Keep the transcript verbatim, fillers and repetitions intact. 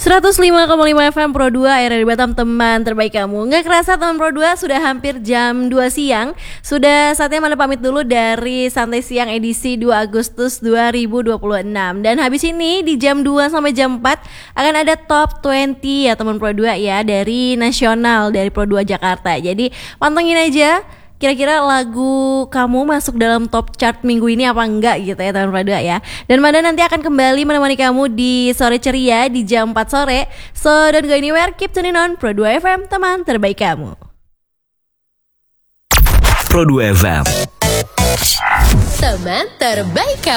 seratus lima koma lima F M Pro dua R R di Batam, teman terbaik kamu. Nggak kerasa teman Pro dua sudah hampir jam dua siang. Sudah saatnya Manda pamit dulu dari Santai Siang edisi dua Agustus dua ribu dua puluh enam. Dan habis ini di jam dua sampai jam empat akan ada Top dua puluh ya teman Pro dua ya, dari nasional dari Pro dua Jakarta. Jadi pantengin aja kira-kira lagu kamu masuk dalam top chart minggu ini apa enggak gitu ya teman Pro dua ya. Dan Manda nanti akan kembali menemani kamu di sore ceria di jam empat sore. So don't go anywhere, keep tuning on Pro dua F M, teman terbaik kamu. Pro dua F M, teman terbaik kamu.